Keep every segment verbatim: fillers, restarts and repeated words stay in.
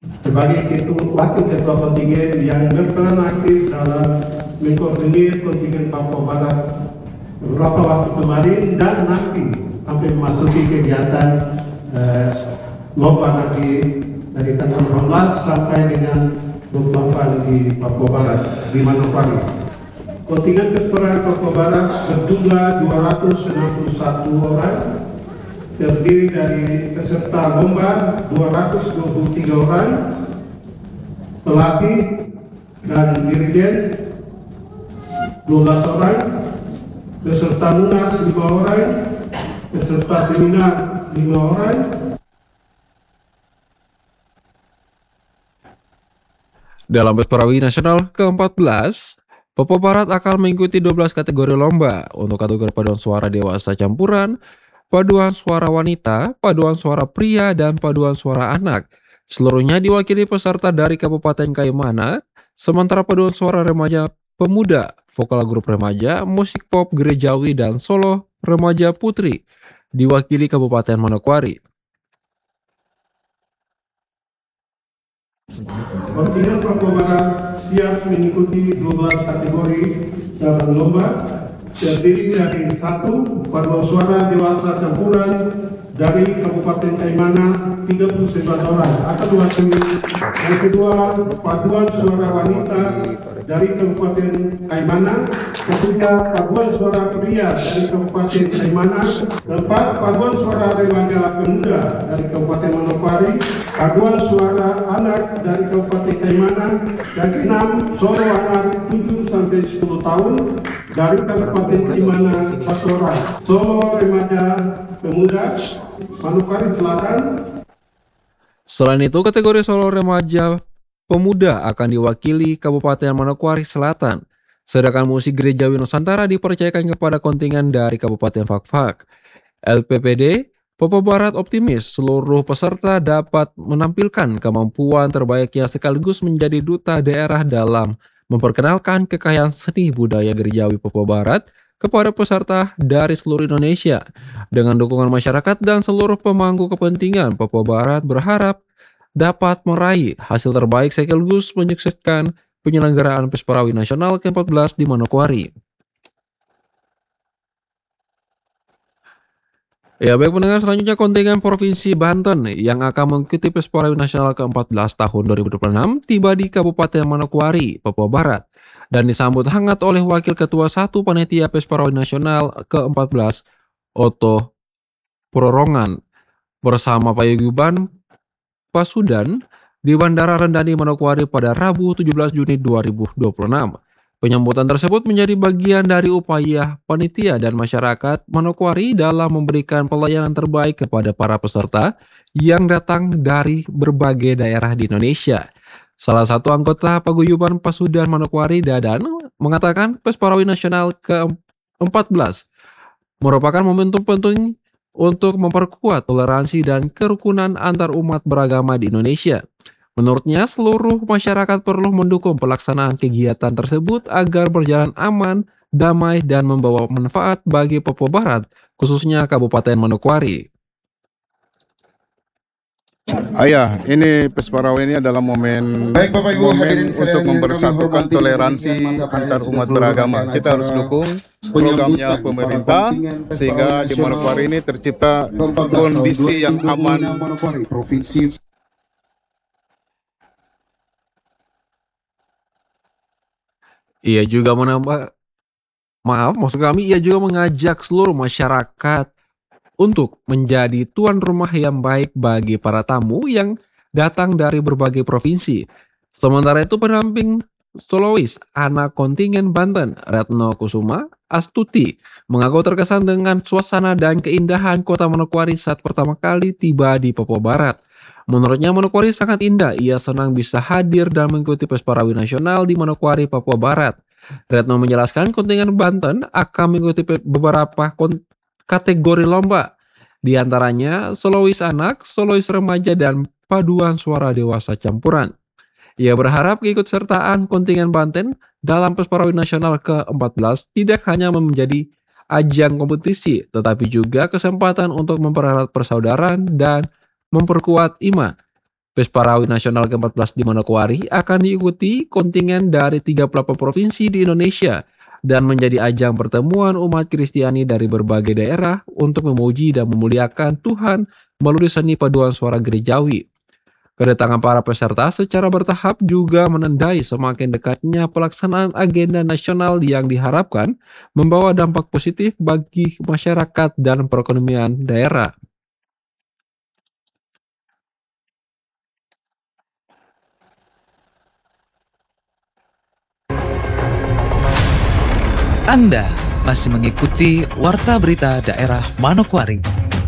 sebagai ketua, wakil ketua kontingen yang berperan aktif dalam mengkoordinir kontingen Papua Barat beberapa waktu kemarin dan nanti sampai memasuki kegiatan eh, lomba nanti dari tanggal delapan belas sampai dengan dua puluh delapan di Papua Barat di Manokwari. Kontingen Pesparan Papua Barat berjumlah dua ratus enam puluh satu orang, terdiri dari peserta lomba dua ratus dua puluh tiga orang, pelatih dan dirigen dua belas orang, peserta lunas lima orang, peserta seminar lima orang. Dalam Pesparawi Nasional ke empat belas, Papua Barat akan mengikuti dua belas kategori lomba untuk kategori paduan suara dewasa campuran, paduan suara wanita, paduan suara pria, dan paduan suara anak. Seluruhnya diwakili peserta dari Kabupaten Kaimana, sementara paduan suara remaja pemuda, vokal grup remaja, musik pop gerejawi, dan solo remaja putri diwakili Kabupaten Manokwari. Kontingen Papua Barat siap mengikuti dua belas kategori dalam lomba, terdiri dari satu paduan suara dewasa campuran dari Kabupaten Kaimana tiga puluh sembilan orang atau dua puluh. Yang kedua paduan suara wanita dari Kabupaten Kaimana, ketiga paduan suara pria dari Kabupaten Kaimana, keempat paduan suara remaja pemuda dari Kabupaten Manokwari, paduan suara anak dari Kabupaten Kaimana, dan keenam solo anak tujuh sampai sepuluh tahun dari Kabupaten Kaimana satu orang, solo remaja pemuda Manokwari Selatan. Selain itu, kategori solo remaja pemuda akan diwakili Kabupaten Manokwari Selatan, sedangkan musik gerejawi Nusantara dipercayakan kepada kontingen dari Kabupaten Fakfak. L P P D Papua Barat optimis seluruh peserta dapat menampilkan kemampuan terbaiknya sekaligus menjadi duta daerah dalam memperkenalkan kekayaan seni budaya gerejawi Papua Barat kepada peserta dari seluruh Indonesia. Dengan dukungan masyarakat dan seluruh pemangku kepentingan, Papua Barat berharap dapat meraih hasil terbaik sekaligus menyukseskan penyelenggaraan Pesparawi Nasional ke empat belas di Manokwari. Ya baik pendengar, selanjutnya kontingen Provinsi Banten yang akan mengikuti Pesparawi Nasional ke empat belas tahun dua ribu dua puluh enam tiba di Kabupaten Manokwari, Papua Barat, dan disambut hangat oleh Wakil Ketua satu Panitia Pesparawi Nasional ke empat belas, Otto Pororongan, bersama Payaguyuban Pasudan di Bandara Rendani Manokwari pada Rabu tujuh belas Juni dua ribu dua puluh enam. Penyambutan tersebut menjadi bagian dari upaya panitia dan masyarakat Manokwari dalam memberikan pelayanan terbaik kepada para peserta yang datang dari berbagai daerah di Indonesia. Salah satu anggota Paguyuban Pasudan Manokwari, Dadan, mengatakan Pesparawi Nasional ke empat belas merupakan momentum penting untuk memperkuat toleransi dan kerukunan antar umat beragama di Indonesia. Menurutnya, seluruh masyarakat perlu mendukung pelaksanaan kegiatan tersebut agar berjalan aman, damai, dan membawa manfaat bagi Papua Barat, khususnya Kabupaten Manokwari. Ayah, ini Pesparawi ini adalah momen Baik Bapak Ibu momen hadirin sekalian untuk yang kami mempersatukan hormati, toleransi mantap ya, antar umat seluruh beragama. rangkaian Kita harus acara dukung penyambutan programnya para pemerintah kontingen Pesparawi sehingga di Nasional Manokwari ini tercipta keempat belas kondisi tahun yang dua ribu dua puluh enam aman. Manokwari, Provinsi Ia juga menambah, maaf, maksud kami ia juga mengajak seluruh masyarakat untuk menjadi tuan rumah yang baik bagi para tamu yang datang dari berbagai provinsi. Sementara itu pendamping solois anak kontingen Banten, Retno Kusuma Astuti, mengaku terkesan dengan suasana dan keindahan kota Manokwari saat pertama kali tiba di Papua Barat. Menurutnya Manokwari sangat indah, ia senang bisa hadir dan mengikuti Pesparawi Nasional di Manokwari, Papua Barat. Retno menjelaskan kontingen Banten akan mengikuti beberapa kategori lomba, di antaranya solois anak, solois remaja, dan paduan suara dewasa campuran. Ia berharap keikutsertaan kontingen Banten dalam Pesparawi Nasional ke empat belas tidak hanya menjadi ajang kompetisi, tetapi juga kesempatan untuk mempererat persaudaraan dan memperkuat iman Pesparawi Nasional ke empat belas di Manokwari akan diikuti kontingen dari tiga puluh delapan provinsi di Indonesia dan menjadi ajang pertemuan umat Kristiani dari berbagai daerah untuk memuji dan memuliakan Tuhan melalui seni paduan suara gerejawi. Kedatangan para peserta secara bertahap juga menandai semakin dekatnya pelaksanaan agenda nasional yang diharapkan membawa dampak positif bagi masyarakat dan perekonomian daerah. Anda masih mengikuti Warta Berita Daerah Manokwari.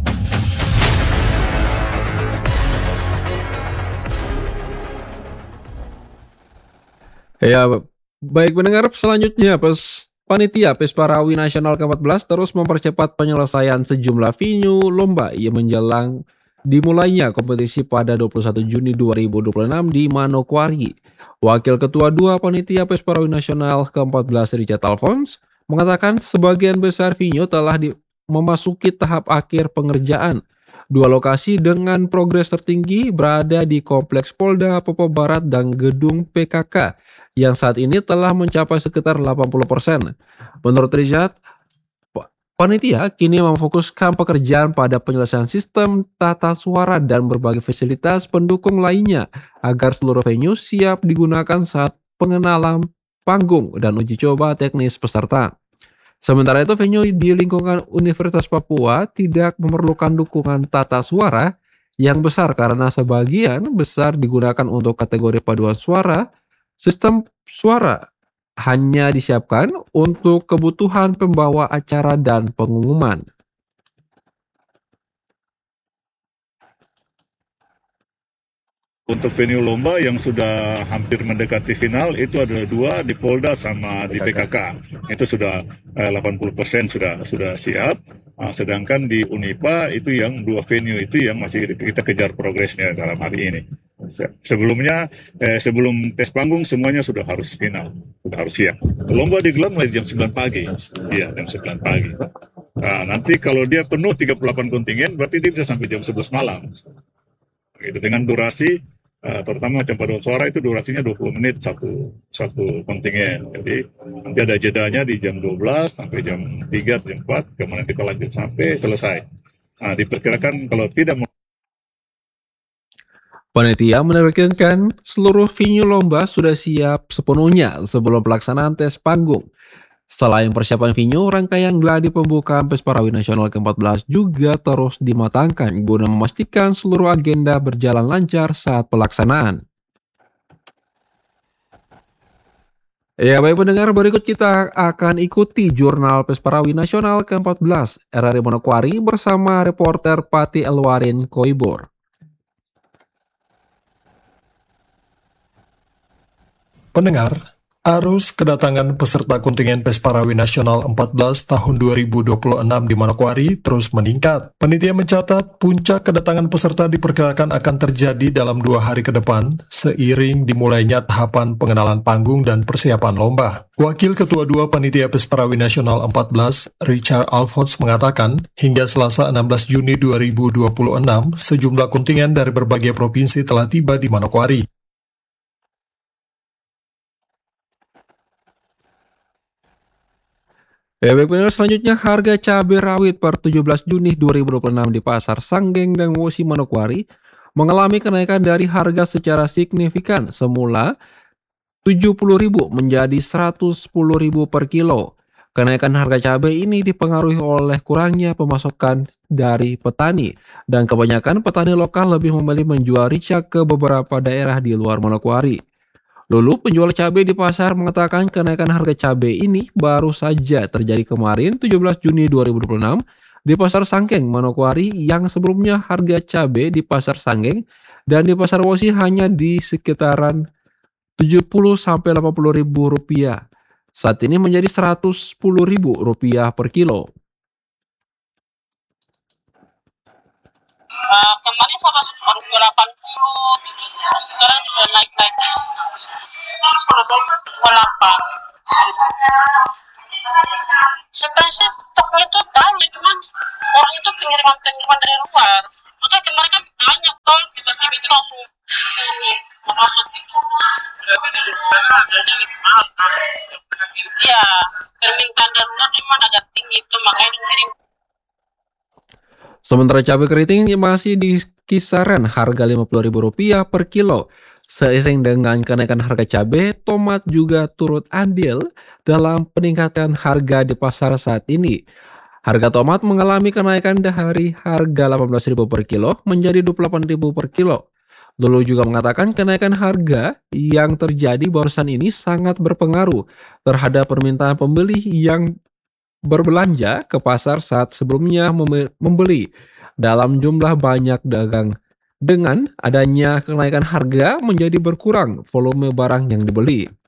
Ya, baik pendengar, selanjutnya pes, Panitia Pesparawi Nasional ke empat belas terus mempercepat penyelesaian sejumlah venue lomba yang menjelang dimulainya kompetisi pada dua puluh satu Juni dua ribu dua puluh enam di Manokwari. Wakil Ketua dua Panitia Pesparawi Nasional ke empat belas Richard Alphonse mengatakan sebagian besar venue telah di, memasuki tahap akhir pengerjaan. Dua lokasi dengan progres tertinggi berada di Kompleks Polda Papua Barat dan Gedung P K K yang saat ini telah mencapai sekitar delapan puluh persen. Menurut Richard, panitia kini memfokuskan pekerjaan pada penyelesaian sistem tata suara dan berbagai fasilitas pendukung lainnya agar seluruh venue siap digunakan saat pengenalan panggung dan uji coba teknis peserta. Sementara itu, venue di lingkungan Universitas Papua tidak memerlukan dukungan tata suara yang besar karena sebagian besar digunakan untuk kategori paduan suara. Sistem suara hanya disiapkan untuk kebutuhan pembawa acara dan pengumuman. Untuk venue lomba yang sudah hampir mendekati final itu ada dua di Polda sama di P K K. Itu sudah eh, delapan puluh persen sudah sudah siap. Uh, sedangkan di Unipa itu yang dua venue itu yang masih kita kejar progresnya dalam hari ini. Se sebelumnya eh, sebelum tes panggung semuanya sudah harus final, sudah harus siap. Lomba digelar mulai jam sembilan pagi. Iya, jam sembilan pagi. Nah, nanti kalau dia penuh tiga puluh delapan kontingen berarti dia bisa sampai jam sebelas malam. Gitu, dengan durasi Uh, terutama macam paduan suara itu durasinya dua puluh menit satu satu kontingen. Jadi nanti ada jedanya di jam dua belas sampai jam tiga atau jam empat, kemudian kita lanjut sampai selesai. Nah, diperkirakan kalau tidak Panitia menargetkan seluruh venue lomba sudah siap sepenuhnya sebelum pelaksanaan tes panggung. Selain persiapan venue, rangkaian gladi pembukaan Pesparawi Nasional ke empat belas juga terus dimatangkan guna memastikan seluruh agenda berjalan lancar saat pelaksanaan. Ya, baik pendengar, berikut kita akan ikuti jurnal Pesparawi Nasional ke empat belas R R I Manokwari bersama reporter Pati Elwarin Koibor. Pendengar, arus kedatangan peserta kontingen Pesparawi Nasional empat belas tahun dua ribu dua puluh enam di Manokwari terus meningkat. Panitia mencatat puncak kedatangan peserta diperkirakan akan terjadi dalam dua hari ke depan, seiring dimulainya tahapan pengenalan panggung dan persiapan lomba. Wakil Ketua dua Panitia Pesparawi Nasional empat belas, Richard Alphonse mengatakan, hingga Selasa enam belas Juni dua ribu dua puluh enam, sejumlah kontingen dari berbagai provinsi telah tiba di Manokwari. Ya, baik pendengar, selanjutnya harga cabai rawit per tujuh belas Juni dua ribu dua puluh enam di Pasar Sanggeng dan Wosi Manokwari mengalami kenaikan dari harga secara signifikan, semula tujuh puluh ribu menjadi seratus sepuluh ribu per kilo. Kenaikan harga cabai ini dipengaruhi oleh kurangnya pemasokan dari petani, dan kebanyakan petani lokal lebih memilih menjual rica ke beberapa daerah di luar Manokwari. Lulu, penjual cabai di pasar, mengatakan kenaikan harga cabai ini baru saja terjadi kemarin tujuh belas Juni dua ribu dua puluh enam di Pasar Sanggeng Manokwari, yang sebelumnya harga cabai di Pasar Sanggeng dan di Pasar Wosi hanya di sekitaran tujuh puluh sampai delapan puluh ribu rupiah. Saat ini menjadi seratus sepuluh ribu rupiah per kilo. Uh, kemarin sama baru delapan puluh, sekarang sudah naik-naik sepuluh delapan. Sebenarnya stoknya itu banyak, cuman orang itu pengiriman-pengiriman dari luar. Makanya kemarin kan banyak tuh, tiba-tiba itu langsung turun. Langsung itu. Berarti di sana harganya lebih mahal kan? Iya, permintaan darurat memang agak tinggi itu, makanya dikirim. Sementara cabai keriting masih di kisaran harga lima puluh ribu rupiah per kilo. Seiring dengan kenaikan harga cabai, tomat juga turut andil dalam peningkatan harga di pasar saat ini. Harga tomat mengalami kenaikan dari harga delapan belas ribu per kilo menjadi dua puluh delapan ribu per kilo. Lulu juga mengatakan kenaikan harga yang terjadi barusan ini sangat berpengaruh terhadap permintaan pembeli yang berbelanja ke pasar saat sebelumnya mem- membeli dalam jumlah banyak dagang. Dengan adanya kenaikan harga menjadi berkurang volume barang yang dibeli.